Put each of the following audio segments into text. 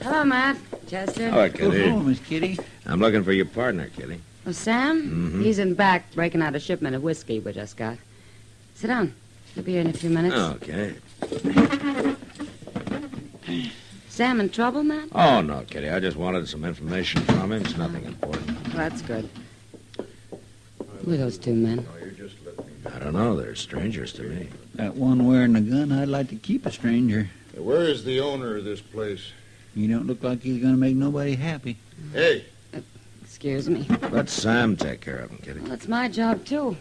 Hello, Matt. Chester. Hello, Kitty. Oh, Miss Kitty. I'm looking for your partner, Kitty. Oh, Sam? Mm-hmm. He's in back breaking out a shipment of whiskey we just got. Sit down. He'll be here in a few minutes. Okay. Sam in trouble, Matt? Oh, no, Kitty. I just wanted some information from him. It's nothing important. Well, that's good. Who are those two men? I don't know. They're strangers to me. That one wearing the gun, I'd like to keep a stranger. Where is the owner of this place? He don't look like he's going to make nobody happy. Hey, Excuse me. Let Sam take care of him, Kitty. Well, it's my job, too.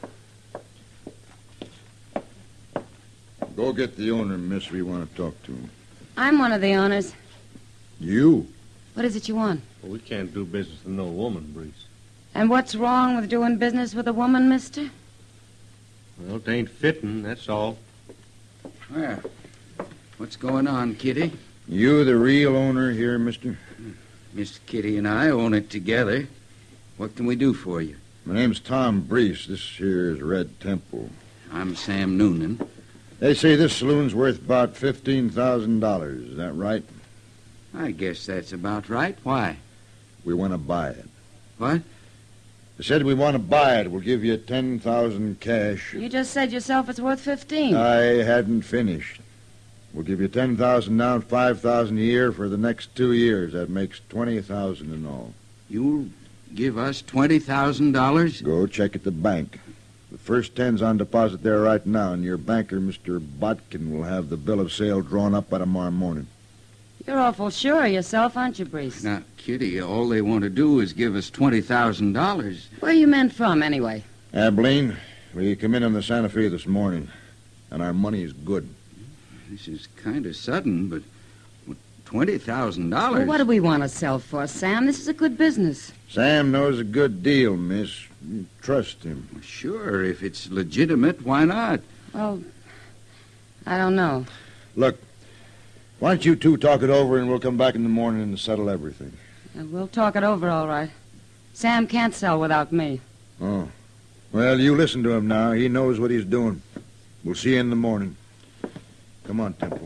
go get the owner, miss. We want to talk to him. I'm one of the owners. You? What is it you want? Well, we can't do business with no woman, Breeze. And what's wrong with doing business with a woman, mister? Well, it ain't fitting, that's all. Well, what's going on, Kitty? You the real owner here, mister? Miss Kitty and I own it together. What can we do for you? My name's Tom Breese. This here is Red Temple. I'm Sam Noonan. They say this saloon's worth about $15,000. Is that right? I guess that's about right. Why? We want to buy it. What? They said we want to buy it. We'll give you $10,000 cash. You just said yourself it's worth 15. I hadn't finished. We'll give you $10,000 now and $5,000 a year for the next 2 years. That makes $20,000 in all. You'll give us $20,000? Go check at the bank. The first 10's on deposit there right now, and your banker, Mr. Botkin, will have the bill of sale drawn up by tomorrow morning. You're awful sure of yourself, aren't you, Breeze? Now, Kitty, all they want to do is give us $20,000. Where are you men from, anyway? Abilene, we come in on the Santa Fe this morning, and our money's good. This is kind of sudden, but $20,000? Well, what do we want to sell for, Sam? This is a good business. Sam knows a good deal, miss. You trust him. Sure, if it's legitimate, why not? Well, I don't know. Look, why don't you two talk it over, and we'll come back in the morning and settle everything. We'll talk it over, all right. Sam can't sell without me. Oh. Well, you listen to him now. He knows what he's doing. We'll see you in the morning. Come on, Temple.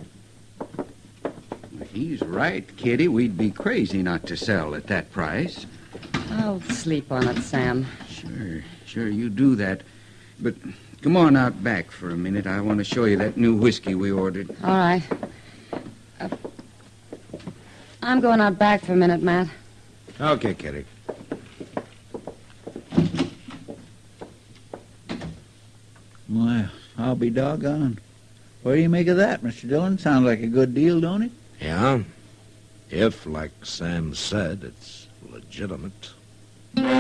He's right, Kitty. We'd be crazy not to sell at that price. I'll sleep on it, Sam. Sure, you do that. But come on out back for a minute. I want to show you that new whiskey we ordered. All right. I'm going out back for a minute, Matt. Okay, Kitty. Well, I'll be doggone. What do you make of that, Mr. Dillon? Sounds like a good deal, don't it? Yeah? If, like Sam said, it's legitimate.